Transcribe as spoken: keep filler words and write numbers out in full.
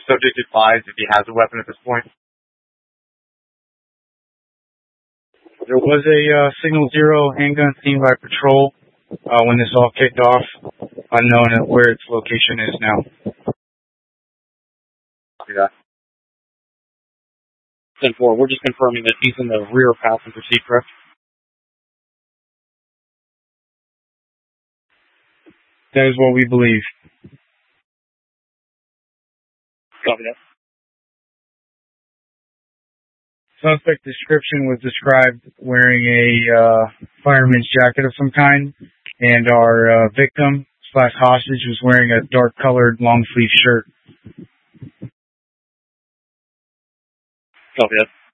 subject advised if he has a weapon at this point? There was a uh, Signal Zero handgun seen by patrol uh, when this all kicked off, unknown at where its location is now. Yeah. ten four, we're just confirming that he's in the rear passenger seat, correct? That is what we believe. Copy that. Suspect description was described wearing a uh, fireman's jacket of some kind, and our uh, victim slash hostage was wearing a dark-colored long-sleeve shirt. Copy that.